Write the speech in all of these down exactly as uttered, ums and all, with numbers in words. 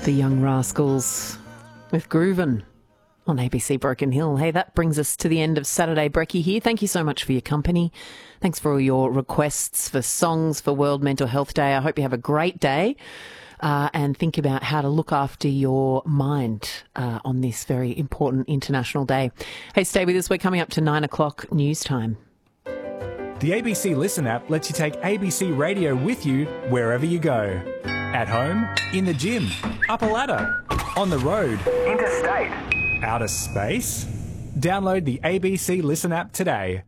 The Young Rascals with Groovin' on A B C Broken Hill. Hey, that brings us to the end of Saturday Brekkie here. Thank you so much for your company. Thanks for all your requests for songs for World Mental Health Day. I hope you have a great day uh, and think about how to look after your mind uh, on this very important international day. Hey, stay with us. We're coming up to nine o'clock news time. The A B C Listen app lets you take A B C Radio with you wherever you go. At home, in the gym, up a ladder, on the road, interstate, outer space. Download the A B C Listen app today.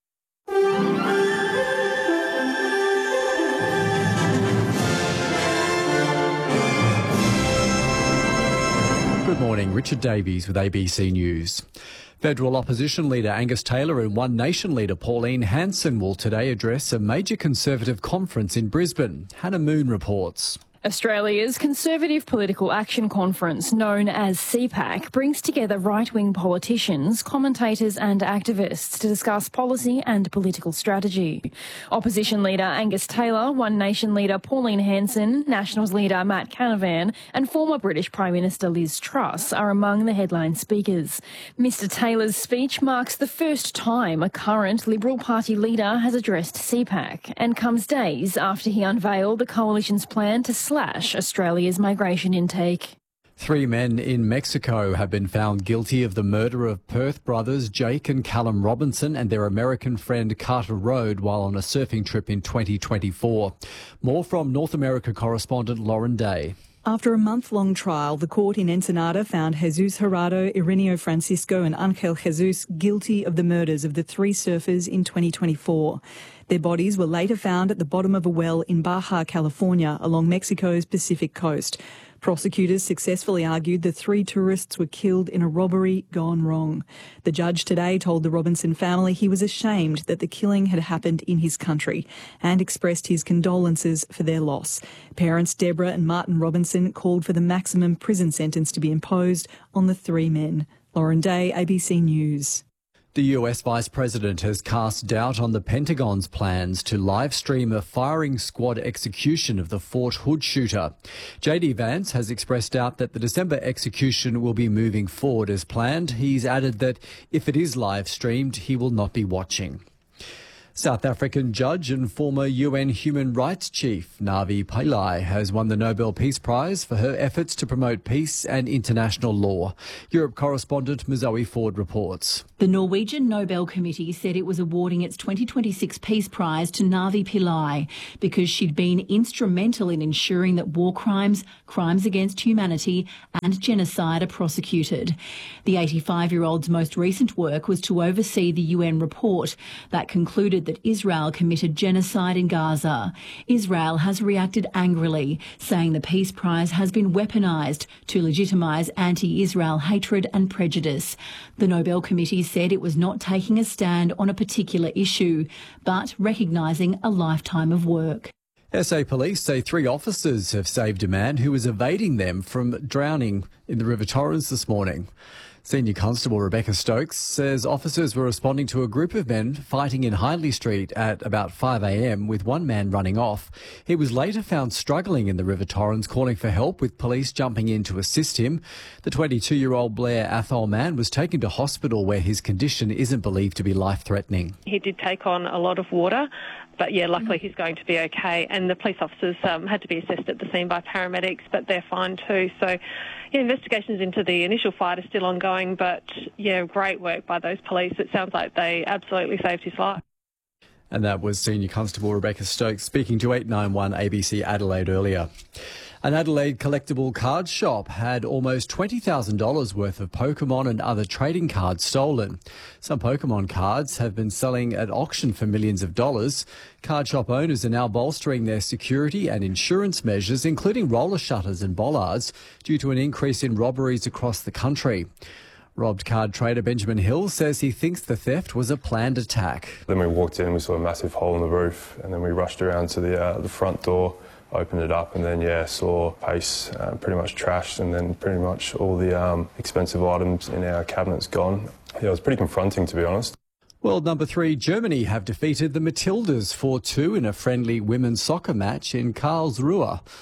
Good morning, Richard Davies with A B C News. Federal opposition leader Angus Taylor and One Nation leader Pauline Hanson will today address a major Conservative conference in Brisbane. Hannah Moon reports. Australia's Conservative Political Action Conference, known as C PAC, brings together right-wing politicians, commentators and activists to discuss policy and political strategy. Opposition leader Angus Taylor, One Nation leader Pauline Hanson, Nationals leader Matt Canavan and former British Prime Minister Liz Truss are among the headline speakers. Mister Taylor's speech marks the first time a current Liberal Party leader has addressed C PAC and comes days after he unveiled the coalition's plan to slash Australia's migration intake. Three men in Mexico have been found guilty of the murder of Perth brothers Jake and Callum Robinson and their American friend Carter Road while on a surfing trip in twenty twenty-four. More from North America correspondent Lauren Day. After a month-long trial, the court in Ensenada found Jesus Gerardo, Ireneo Francisco and Angel Jesus guilty of the murders of the three surfers in twenty twenty-four. Their bodies were later found at the bottom of a well in Baja, California, along Mexico's Pacific coast. Prosecutors successfully argued the three tourists were killed in a robbery gone wrong. The judge today told the Robinson family he was ashamed that the killing had happened in his country and expressed his condolences for their loss. Parents Deborah and Martin Robinson called for the maximum prison sentence to be imposed on the three men. Lauren Day, A B C News. The U S Vice President has cast doubt on the Pentagon's plans to live stream a firing squad execution of the Fort Hood shooter. J D Vance has expressed doubt that the December execution will be moving forward as planned. He's added that if it is live streamed, he will not be watching. South African judge and former U N Human Rights Chief Navi Pillay has won the Nobel Peace Prize for her efforts to promote peace and international law. Europe correspondent Mazoe Ford reports. The Norwegian Nobel Committee said it was awarding its twenty twenty-six Peace Prize to Navi Pillay because she'd been instrumental in ensuring that war crimes, crimes against humanity and genocide are prosecuted. The eighty-five-year-old's most recent work was to oversee the U N report that concluded that Israel committed genocide in Gaza. Israel has reacted angrily, saying the Peace Prize has been weaponised to legitimise anti-Israel hatred and prejudice. The Nobel Committee said it was not taking a stand on a particular issue, but recognising a lifetime of work. S A Police say three officers have saved a man who was evading them from drowning in the River Torrens this morning. Senior Constable Rebecca Stokes says officers were responding to a group of men fighting in Hindley Street at about five a m with one man running off. He was later found struggling in the River Torrens, calling for help, with police jumping in to assist him. The twenty-two-year-old Blair Athol man was taken to hospital where his condition isn't believed to be life-threatening. He did take on a lot of water, but yeah, luckily he's going to be okay. And the police officers um, had to be assessed at the scene by paramedics, but they're fine too. So yeah, investigations into the initial fight are still ongoing, but yeah, great work by those police. It sounds like they absolutely saved his life. And that was Senior Constable Rebecca Stokes speaking to eight nine one A B C Adelaide earlier. An Adelaide collectible card shop had almost twenty thousand dollars worth of Pokemon and other trading cards stolen. Some Pokemon cards have been selling at auction for millions of dollars. Card shop owners are now bolstering their security and insurance measures, including roller shutters and bollards, due to an increase in robberies across the country. Robbed card trader Benjamin Hill says he thinks the theft was a planned attack. Then we walked in, we saw a massive hole in the roof, and then we rushed around to the uh, the front door, opened it up, and then, yeah, saw Pace uh, pretty much trashed, and then pretty much all the um, expensive items in our cabinets gone. Yeah, it was pretty confronting, to be honest. World number three, Germany have defeated the Matildas four two in a friendly women's soccer match in Karlsruhe.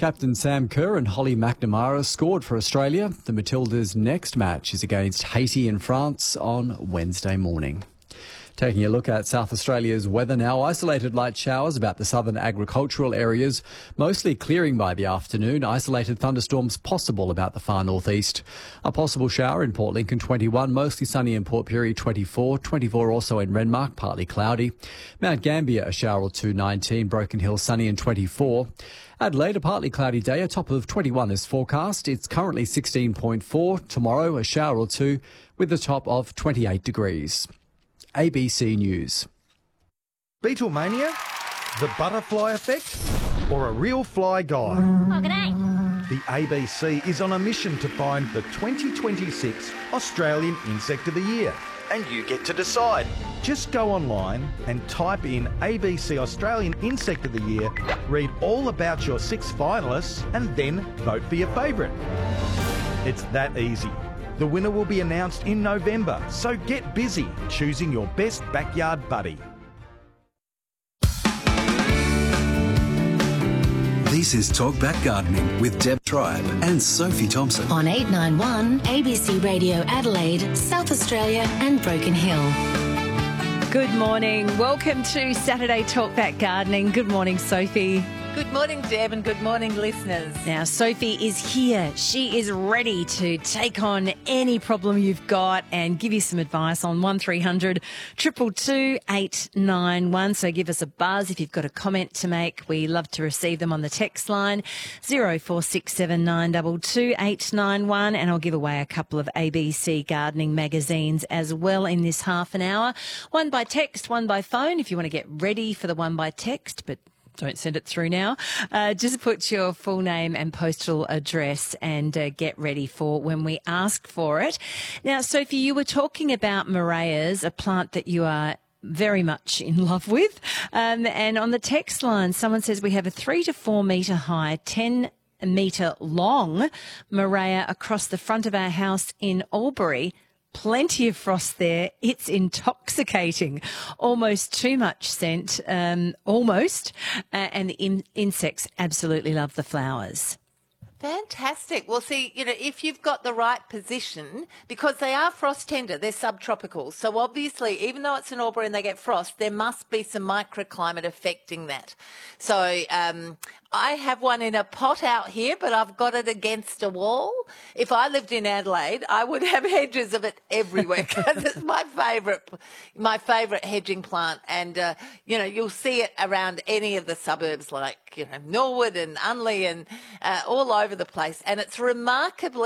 Captain Sam Kerr and Holly McNamara scored for Australia. The Matildas' next match is against Haiti in France on Wednesday morning. Taking a look at South Australia's weather now. Isolated light showers about the southern agricultural areas, mostly clearing by the afternoon. Isolated thunderstorms possible about the far northeast. A possible shower in Port Lincoln, twenty-one. Mostly sunny in Port Pirie, twenty-four. twenty-four also in Renmark, partly cloudy. Mount Gambier, a shower or two, nineteen. Broken Hill, sunny and twenty-four. Adelaide, a partly cloudy day, a top of twenty-one is forecast. It's currently sixteen point four. Tomorrow, a shower or two with a top of twenty-eight degrees. A B C News. Beetlemania? The butterfly effect? Or a real fly guy? Oh, g'day. The A B C is on a mission to find the twenty twenty-six Australian Insect of the Year. And you get to decide. Just go online and type in A B C Australian Insect of the Year, read all about your six finalists, and then vote for your favourite. It's that easy. The winner will be announced in November, so get busy choosing your best backyard buddy. This is Talkback Gardening with Deb Tribe and Sophie Thompson. On eight nine one, A B C Radio Adelaide, South Australia and Broken Hill. Good morning. Welcome to Saturday Talkback Gardening. Good morning, Sophie. Good morning, Deb, and good morning, listeners. Now, Sophie is here. She is ready to take on any problem you've got and give you some advice on one three hundred, two two two, eight nine one. So give us a buzz if you've got a comment to make. We love to receive them on the text line, zero four six seven nine two two eight nine one, and I'll give away a couple of A B C gardening magazines as well in this half an hour. One by text, one by phone if you want to get ready for the one by text, but don't send it through now. Uh, just put your full name and postal address and uh, get ready for when we ask for it. Now, Sophie, you were talking about Moreas, a plant that you are very much in love with. Um, and on the text line, someone says we have a three to four metre high, ten metre long Morea across the front of our house in Albury. Plenty of frost there. It's intoxicating. Almost too much scent, um, almost. Uh, and the in- insects absolutely love the flowers. Fantastic. Well, see, you know, if you've got the right position, because they are frost tender, they're subtropical. So obviously, even though it's in Albury and they get frost, there must be some microclimate affecting that. So um, I have one in a pot out here, but I've got it against a wall. If I lived in Adelaide, I would have hedges of it everywhere because it's my favourite, my favourite hedging plant. And, uh, you know, you'll see it around any of the suburbs like, you know, Norwood and Unley and uh, all over the place. And it's remarkably